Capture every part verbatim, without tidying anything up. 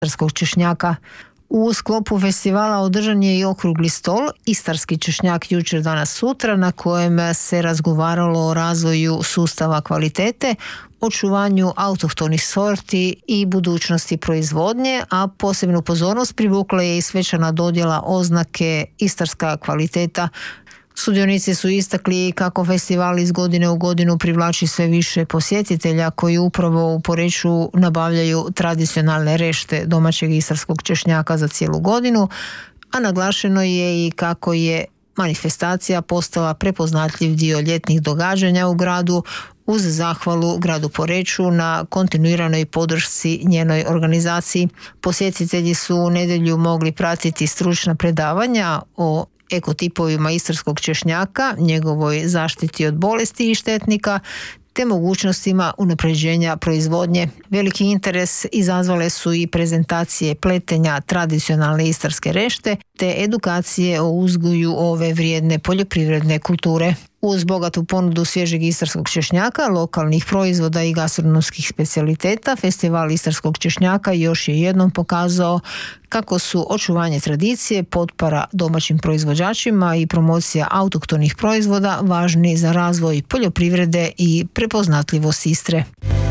istarskog češnjaka. U sklopu festivala održan je i okrugli stol Istarski češnjak jučer, danas, sutra, na kojem se razgovaralo o razvoju sustava kvalitete, očuvanju autohtonih sorti i budućnosti proizvodnje, a posebnu pozornost privukla je i svečana dodjela oznake Istarska kvaliteta. Sudionici su istakli kako festival iz godine u godinu privlači sve više posjetitelja koji upravo u Poreču nabavljaju tradicionalne rešte domaćeg istarskog češnjaka za cijelu godinu, a naglašeno je i kako je manifestacija postala prepoznatljiv dio ljetnih događanja u gradu, uz zahvalu gradu Poreču na kontinuiranoj podršci njenoj organizaciji. Posjetitelji su u nedjelju mogli pratiti stručna predavanja o ekotipovima istarskog češnjaka, njegovoj zaštiti od bolesti i štetnika, te mogućnostima unapređenja proizvodnje. Veliki interes izazvale su i prezentacije pletenja tradicionalne istarske rešte, te edukacije o uzgoju ove vrijedne poljoprivredne kulture. Uz bogatu ponudu svježeg istarskog češnjaka, lokalnih proizvoda i gastronomskih specijaliteta, festival istarskog češnjaka još je jednom pokazao kako su očuvanje tradicije, potpora domaćim proizvođačima i promocija autohtonih proizvoda važni za razvoj poljoprivrede i prepoznatljivost Istre.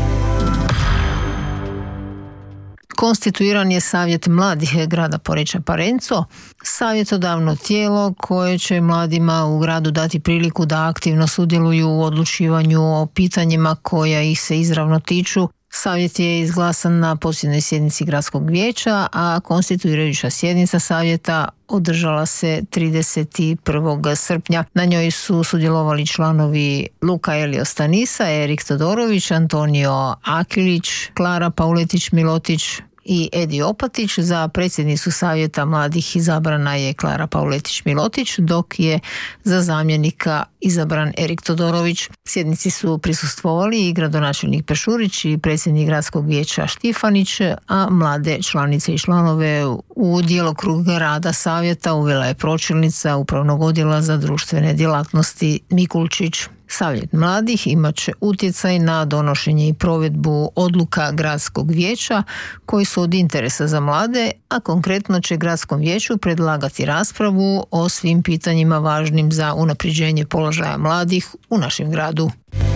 Konstituiran je Savjet mladih grada Poreča Parenco, savjetodavno tijelo koje će mladima u gradu dati priliku da aktivno sudjeluju u odlučivanju o pitanjima koja ih se izravno tiču. Savjet je izglasan na posljednjoj sjednici gradskog vijeća, a konstituirajuća sjednica savjeta održala se trideset prvog srpnja. Na njoj su sudjelovali članovi Luka Elio Stanisa, Erik Todorović, Antonio Akilić, Klara Pauletić-Milotić i Edi Opatić. Za predsjednicu savjeta mladih izabrana je Klara Pauletić-Milotić, dok je za zamjenika izabran Erik Todorović. Sjednici su prisustvovali i gradonačelnik Pešurić i predsjednik gradskog vijeća Štifanić, a mlade članice i članove u djelokrug rada savjeta uvela je pročelnica Upravnog odjela za društvene djelatnosti Mikulčić. Savjet mladih imat će utjecaj na donošenje i provedbu odluka gradskog vijeća koji su od interesa za mlade, a konkretno će gradskom vijeću predlagati raspravu o svim pitanjima važnim za unapređenje položaja mladih u našem gradu.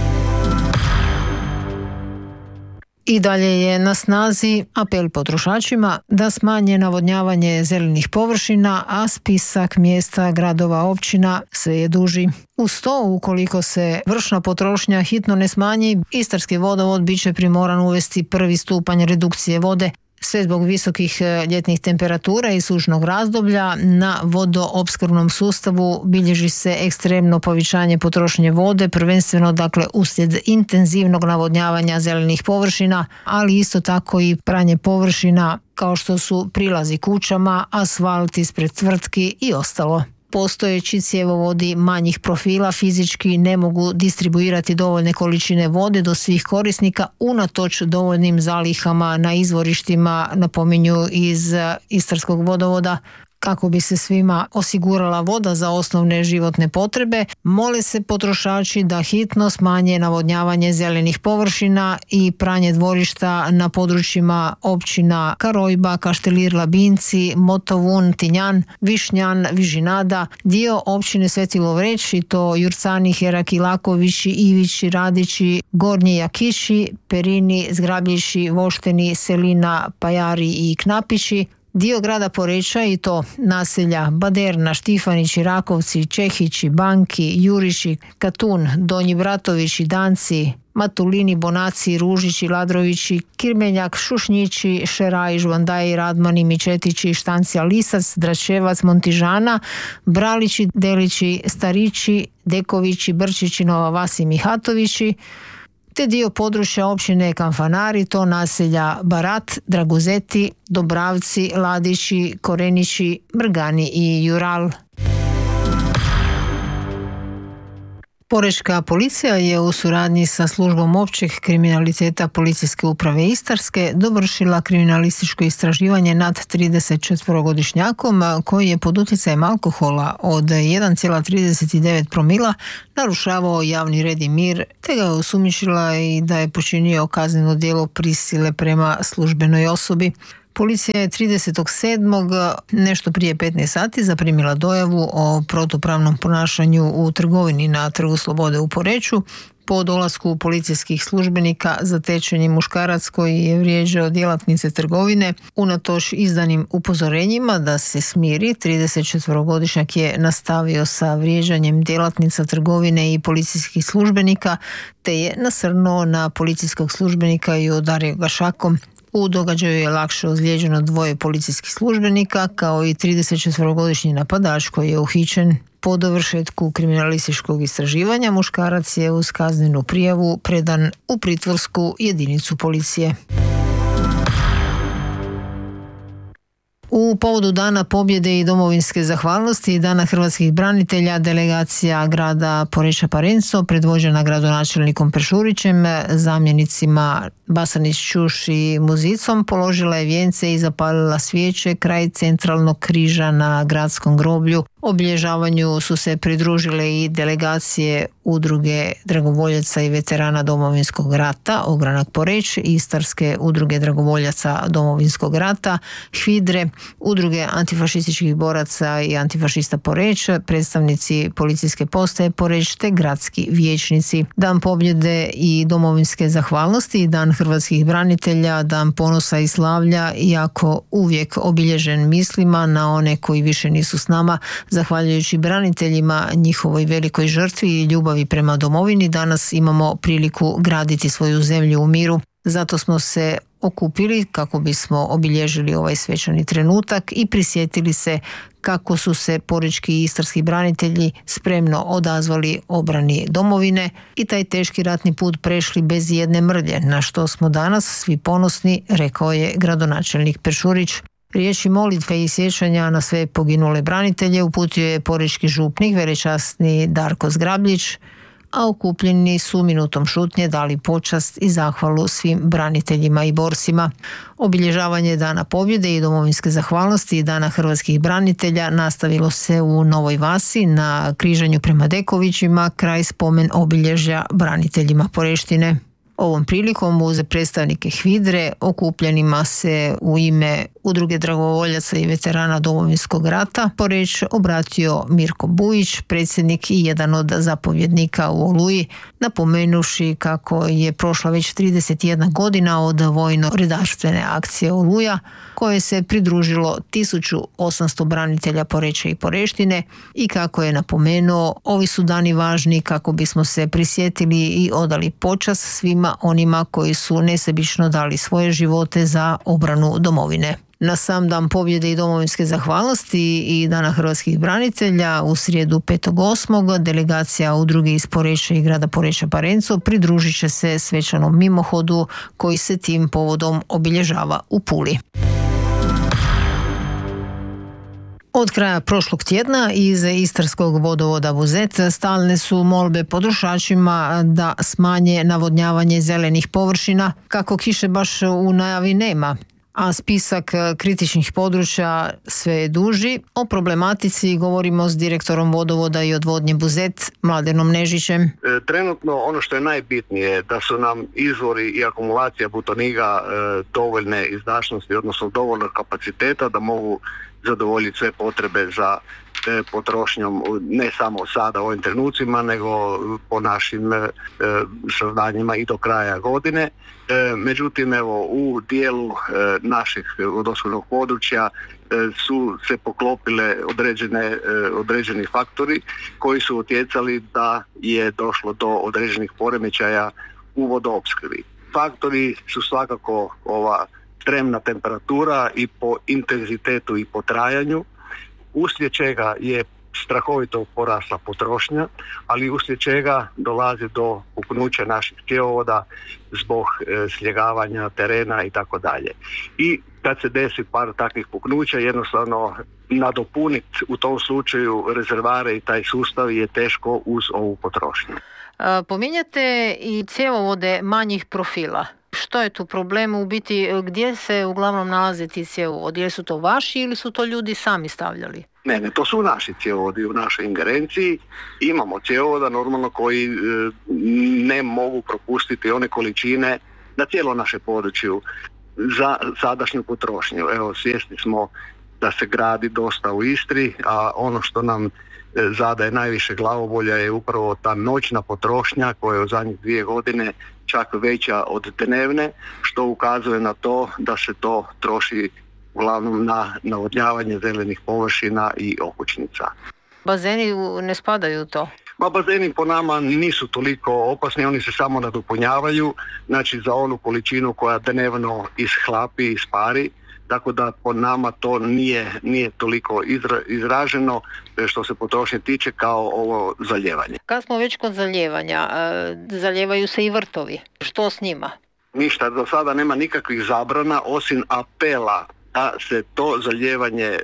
I dalje je na snazi apel potrošačima da smanje navodnjavanje zelenih površina, a spisak mjesta, gradova, općina sve je duži. Uz to, ukoliko se vršna potrošnja hitno ne smanji, Istarski vodovod bit će primoran uvesti prvi stupanj redukcije vode. Sve zbog visokih ljetnih temperatura i sušnog razdoblja na vodoopskrbnom sustavu bilježi se ekstremno povećanje potrošnje vode, prvenstveno dakle uslijed intenzivnog navodnjavanja zelenih površina, ali isto tako i pranje površina kao što su prilazi kućama, asfalt ispred tvrtki i ostalo. Postojeći cjevovodi manjih profila fizički ne mogu distribuirati dovoljne količine vode do svih korisnika unatoč dovoljnim zalihama na izvorištima, napominju iz Istarskog vodovoda. Kako bi se svima osigurala voda za osnovne životne potrebe, mole se potrošači da hitno smanje navodnjavanje zelenih površina i pranje dvorišta na područjima općina Karojba, Kaštelir, Labinci, Motovun, Tinjan, Višnjan, Vižinada, dio općine Sveti Lovreć i to Jurcani, Heraki, Lakovići, Ivići, Radići, Gornji Jakići, Perini, Zgrabljići, Vošteni, Selina, Pajari i Knapići, dio grada Poreča i to naselja Baderna, Štifanići, Rakovci, Čehići, Banki, Jurići, Katun, Donji Bratovići, Danci, Matulini, Bonaci, Ružići, Ladrovići, Kirmenjak, Šušnjići, Šeraj, Žvandaji, Radmani, Mičetići, Štancija, Lisac, Dračevac, Montižana, Bralići, Delići, Starići, Dekovići, Brčići, Nova Vas i Mihatovići, te dio područja općine Kanfanari, to naselja Barat, Draguzeti, Dobravci, Ladići, Korenići, Mrgani i Jural. Porečka policija je u suradnji sa službom općeg kriminaliteta Policijske uprave Istarske dovršila kriminalističko istraživanje nad tridesetčetverogodišnjakom koji je pod utjecajem alkohola od jedan zarez trideset devet promila narušavao javni red i mir, te ga je osumnjičila i da je počinio kazneno djelo prisile prema službenoj osobi. Policija je tridesetog sedmog nešto prije petnaest sati zaprimila dojavu o protupravnom ponašanju u trgovini na Trgu Slobode u Poreču. Po dolasku policijskih službenika zatečen je muškarac koji je vrijeđao djelatnice trgovine. Unatoč izdanim upozorenjima da se smiri, tridesetčetverogodišnjak je nastavio sa vrijeđanjem djelatnica trgovine i policijskih službenika, te je nasrnuo na policijskog službenika i udario ga šakom. U događaju je lakše ozlijeđeno dvoje policijskih službenika, kao i tridesetčetverogodišnji napadač koji je uhićen. Po dovršetku kriminalističkog istraživanja muškarac je uz kaznenu prijavu predan u pritvorsku jedinicu policije. U povodu Dana pobjede i domovinske zahvalnosti i Dana hrvatskih branitelja, delegacija grada Poreča Parenco, predvođena gradonačelnikom Peršurićem, zamjenicima Basanić, Ćuš i Muzicom, položila je vijence i zapalila svijeće kraj centralnog križa na gradskom groblju. Obilježavanju su se pridružile i delegacije udruge dragovoljaca i veterana Domovinskog rata Ogranak Poreč, Istarske udruge dragovoljaca Domovinskog rata, HVIDRE, udruge antifašističkih boraca i antifašista Poreč, predstavnici policijske postaje Poreč te gradski vijećnici. Dan pobjede i domovinske zahvalnosti i Dan hrvatskih branitelja, dan ponosa i slavlja, iako uvijek obilježen mislima na one koji više nisu s nama. Zahvaljujući braniteljima, njihovoj velikoj žrtvi i ljubavi prema domovini, danas imamo priliku graditi svoju zemlju u miru. Zato smo se okupili kako bismo obilježili ovaj svečani trenutak i prisjetili se kako su se porečki i istarski branitelji spremno odazvali obrani domovine i taj teški ratni put prešli bez jedne mrlje, na što smo danas svi ponosni, rekao je gradonačelnik Peršurić. Riječi molitve i sjećanja na sve poginule branitelje uputio je porečki župnik velečasni Darko Zgrabljić, a okupljeni su minutom šutnje dali počast i zahvalu svim braniteljima i borcima. Obilježavanje Dana pobjede i domovinske zahvalnosti i Dana hrvatskih branitelja nastavilo se u Novoj Vasi na križanju prema Dekovićima kraj spomen obilježja braniteljima Poreštine. Ovom prilikom uz predstavnike HVIDRE okupljenima se u ime udruge dragovoljaca i veterana Domovinskog rata Poreč obratio Mirko Bujić, predsjednik i jedan od zapovjednika u Oluji, napomenuši kako je prošla već trideset jedna godina od vojno-redarstvene akcije Oluja, koje se pridružilo tisuću osamsto branitelja Poreča i Poreštine, i kako je napomenuo, ovi su dani važni kako bismo se prisjetili i odali počast svima onima koji su nesebično dali svoje živote za obranu domovine. Na sam dan pobjede i domovinske zahvalnosti i Dana hrvatskih branitelja u srijedu petog osmog delegacija udruge iz Poreča i grada Poreča Parenco pridružit će se svečanom mimohodu koji se tim povodom obilježava u Puli. Od kraja prošlog tjedna iz istarskog vodovoda Buzet stalne su molbe potrošačima da smanje navodnjavanje zelenih površina, kako kiše baš u najavi nema, a spisak kritičnih područja sve je duži. O problematici govorimo s direktorom vodovoda i odvodnje Buzet, Mladenom Nežićem. Trenutno ono što je najbitnije da su nam izvori i akumulacija butoniga dovoljne izdašnosti, odnosno dovoljnog kapaciteta da mogu zadovoljiti sve potrebe za e, potrošnjom ne samo sada u ovim trenucima, nego po našim e, saznanjima i do kraja godine. E, međutim, evo, u dijelu e, naših vodoopskrbnog područja e, su se poklopile određene, e, određeni faktori koji su utjecali da je došlo do određenih poremećaja u vodoopskrbi. Faktori su svakako ova ekstremna temperatura i po intenzitetu i po trajanju, uslijed čega je strahovito porasla potrošnja, ali uslijed čega dolazi do puknuća naših cjevovoda zbog e, sljegavanja terena i tako dalje. I kad se desi par takvih puknuća, jednostavno nadopuniti u tom slučaju rezervare i taj sustav je teško uz ovu potrošnju. Pominjate i cjevovode manjih profila. Što je tu problem u biti, gdje se uglavnom nalaze ti cjevovodi? Jesu to vaši ili su to ljudi sami stavljali? Ne, ne, to su naši cjevovodi u našoj ingerenciji. Imamo cjevovoda normalno koji e, ne mogu propustiti one količine na cijelo naše području. za sadašnju potrošnju. Evo, svjesni smo da se gradi dosta u Istri, a ono što nam zadaje najviše glavobolja je upravo ta noćna potrošnja koja je u zadnjih dvije godine čak veća od dnevne, što ukazuje na to da se to troši uglavnom na navodnjavanje zelenih površina i okućnica. Bazeni ne spadaju u to? Ma bazeni po nama nisu toliko opasni, oni se samo nadopunjavaju, znači za onu količinu koja dnevno ishlapi, ispari, tako da po nama to nije, nije toliko izra, izraženo što se potrošnje tiče kao ovo zalijevanje. Kad smo već kod zalijevanja, zalijevaju se i vrtovi. Što s njima? Ništa, do sada nema nikakvih zabrana osim apela da se to zalijevanje e,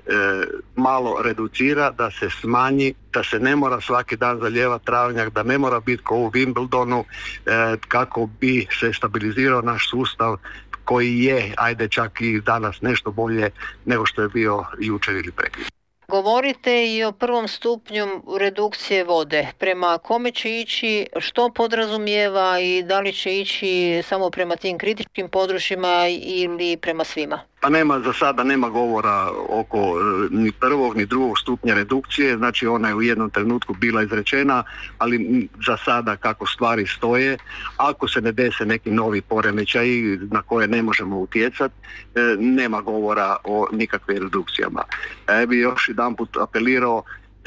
malo reducira, da se smanji, da se ne mora svaki dan zalijevati travnjak, da ne mora biti kao u Wimbledonu, e, kako bi se stabilizirao naš sustav koji je, ajde čak i danas nešto bolje nego što je bio jučer ili prekjučer. Govorite i o prvom stupnju redukcije vode. Prema kome će ići, što podrazumijeva i da li će ići samo prema tim kritičkim područjima ili prema svima? Pa nema, za sada nema govora oko ni prvog ni drugog stupnja redukcije, znači ona je u jednom trenutku bila izrečena, ali za sada kako stvari stoje, ako se ne dese neki novi poremećaji na koje ne možemo utjecati, nema govora o nikakvim redukcijama. Ja bih još jedanput apelirao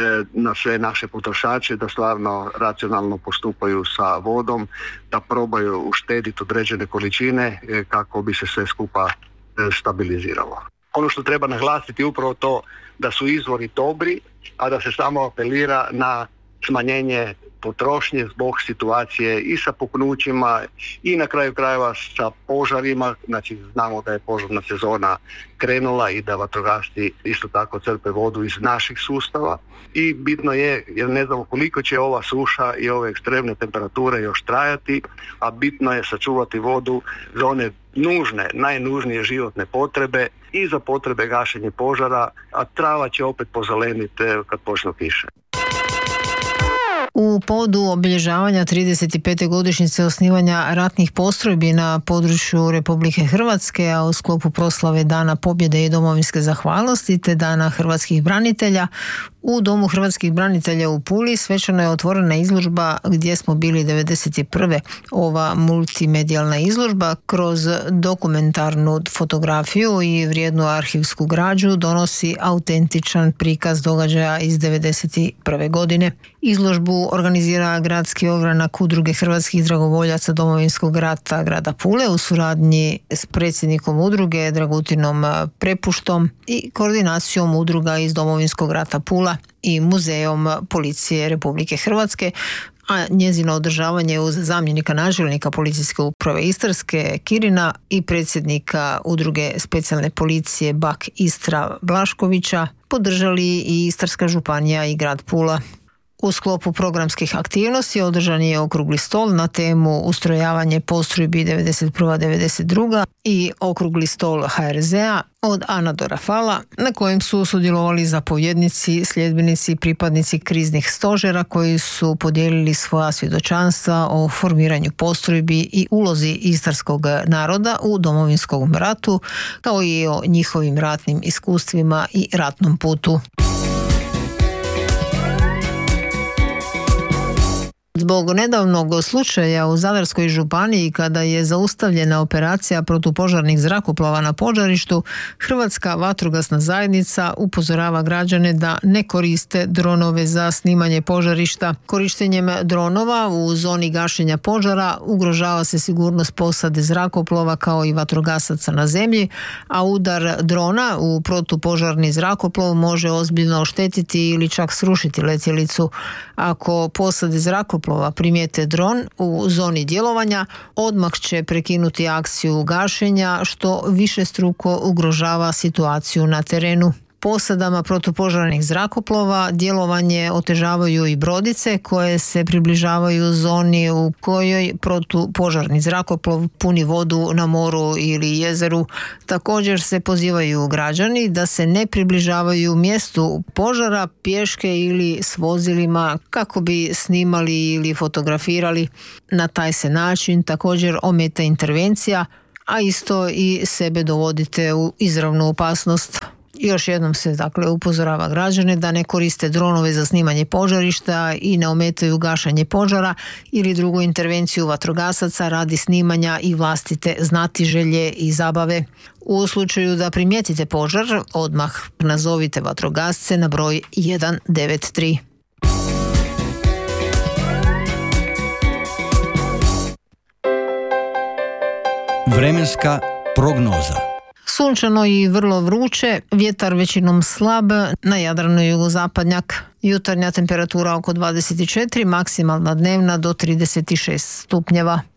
na sve naše potrošače da stvarno racionalno postupaju sa vodom, da probaju uštediti određene količine kako bi se sve skupa stabiliziralo. Ono što treba naglasiti je upravo to da su izvori dobri, a da se samo apelira na smanjenje potrošnje zbog situacije i sa puknućima i na kraju krajeva sa požarima. Znači znamo da je požarna sezona krenula i da vatrogasci isto tako crpe vodu iz naših sustava i bitno je, jer ne znamo koliko će ova suša i ove ekstremne temperature još trajati, a bitno je sačuvati vodu za one nužne, najnužnije životne potrebe i za potrebe gašenja požara, a trava će opet pozeleniti kad počnu kiše. U povodu obilježavanja trideset pete godišnjice osnivanja ratnih postrojbi na području Republike Hrvatske, a u sklopu proslave Dana pobjede i domovinske zahvalnosti te Dana hrvatskih branitelja, u Domu hrvatskih branitelja u Puli svečano je otvorena izložba Gdje smo bili devedeset prve. Ova multimedijalna izložba kroz dokumentarnu fotografiju i vrijednu arhivsku građu donosi autentičan prikaz događaja iz devedeset prve godine. Izložbu organizira Gradski ogranak Udruge hrvatskih dragovoljaca Domovinskog rata grada Pule u suradnji s predsjednikom udruge Dragutinom Prepuštom i koordinacijom udruga iz Domovinskog rata Pula i Muzejom policije Republike Hrvatske, a njezino održavanje uz zamjenika načelnika policijske uprave Istarske Kirina i predsjednika udruge specijalne policije Bak Istra Blaškovića podržali i Istarska županija i grad Pula. U sklopu programskih aktivnosti održan je okrugli stol na temu ustrojavanje postrojbi devedeset prva devedeset druga i okrugli stol ha er zea od Ana do Rafala, na kojem su sudjelovali zapovjednici, sljedbenici i pripadnici kriznih stožera koji su podijelili svoja svjedočanstva o formiranju postrojbi i ulozi istarskog naroda u Domovinskom ratu, kao i o njihovim ratnim iskustvima i ratnom putu. Zbog nedavnog slučaja u Zadarskoj županiji kada je zaustavljena operacija protupožarnih zrakoplova na požarištu, Hrvatska vatrogasna zajednica upozorava građane da ne koriste dronove za snimanje požarišta. Korištenjem dronova u zoni gašenja požara ugrožava se sigurnost posade zrakoplova kao i vatrogasaca na zemlji, a udar drona u protupožarni zrakoplov može ozbiljno oštetiti ili čak srušiti letjelicu. Ako posade zrakoplova primijete dron u zoni djelovanja, odmah će prekinuti akciju gašenja, što višestruko ugrožava situaciju na terenu. Posadama protupožarnih zrakoplova djelovanje otežavaju i brodice koje se približavaju zoni u kojoj protupožarni zrakoplov puni vodu na moru ili jezeru. Također se pozivaju građani da se ne približavaju mjestu požara pješke ili s vozilima kako bi snimali ili fotografirali. Na taj se način također ometa intervencija, a isto i sebe dovodite u izravnu opasnost. Još jednom se dakle upozorava građane da ne koriste dronove za snimanje požarišta i ne ometaju gašenje požara ili drugu intervenciju vatrogasaca radi snimanja i vlastite znatiželje i zabave. U slučaju da primijetite požar, odmah nazovite vatrogasce na broj jedan devet tri. Vremenska prognoza. Sunčano i vrlo vruće, vjetar većinom slab, na Jadranu jugozapadnjak. Jutarnja temperatura oko dvadeset četiri, maksimalna dnevna do trideset šest stupnjeva.